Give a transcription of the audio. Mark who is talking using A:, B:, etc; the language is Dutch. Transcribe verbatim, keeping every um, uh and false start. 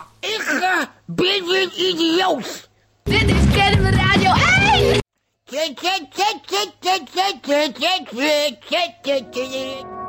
A: Ik uh, ben een idioot.
B: Dit is Kennen we Radio één!
A: Tje, tje, tje, tje, tje, tje, tje, tje, tje, tje, tje, tje.